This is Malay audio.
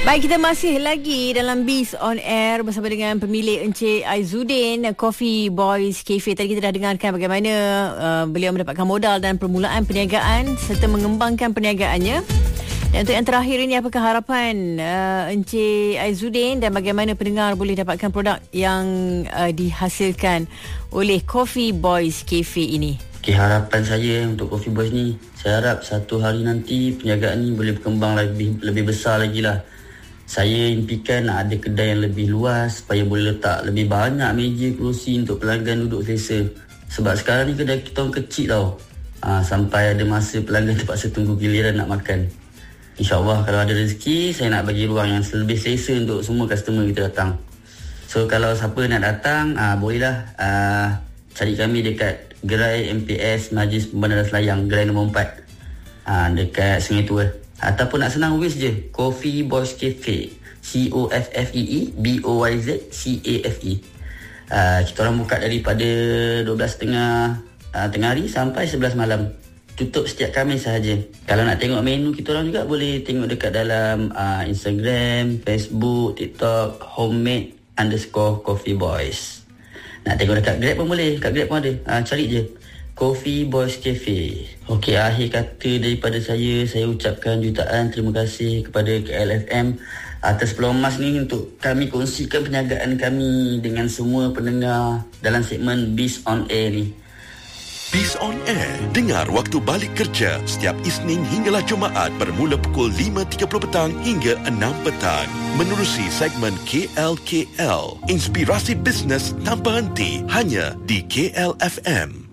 Baik, kita masih lagi dalam Biz on Air bersama dengan pemilik Encik Aizuddin, Coffee Boys Cafe. Tadi kita dah dengarkan bagaimana beliau mendapatkan modal dan permulaan perniagaan serta mengembangkan perniagaannya. Dan untuk yang terakhir ini, apakah harapan Encik Aizuddin dan bagaimana pendengar boleh dapatkan produk yang dihasilkan oleh Coffee Boys Cafe ini? Okay, harapan saya untuk Coffee Boys ni, saya harap satu hari nanti perniagaan ni boleh berkembang lebih besar lagi lah. Saya impikan ada kedai yang lebih luas supaya boleh letak lebih banyak meja kerusi untuk pelanggan duduk selesa. Sebab sekarang ni kedai kita orang kecil tau. Sampai ada masa pelanggan terpaksa tunggu giliran nak makan. InsyaAllah kalau ada rezeki, saya nak bagi ruang yang lebih selesa untuk semua customer kita datang. So kalau siapa nak datang, bolehlah cari kami dekat Gerai MPS Majlis Pembandaran Selayang, Gerai nombor 4, dekat Sungai Tua. Ataupun nak senang, wis je Coffee Boys Cafe, COFFEE BOYZ CAFE. Kita orang buka daripada 12.30 tengah hari sampai 11 malam. Tutup setiap Khamis sahaja. Kalau nak tengok menu kita orang juga boleh tengok dekat dalam Instagram, Facebook, TikTok, homemade_Coffee Boys. Nak tengok dekat Grab pun boleh. Kat Grab pun ada. Cari je Coffee Boys Cafe. Okey, akhir kata daripada saya ucapkan jutaan terima kasih kepada KLFM atas peluang emas ni untuk kami kongsikan perniagaan kami dengan semua pendengar dalam segmen Biz on Air ni. Biz on Air, dengar waktu balik kerja setiap Isnin hinggalah Jumaat bermula pukul 5.30 petang hingga 6 petang. Menerusi segmen KL, inspirasi bisnes tanpa henti hanya di KLFM.